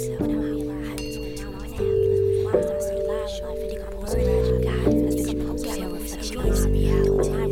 When I realized when now I'm an athlete, why I started live, like 50 composing.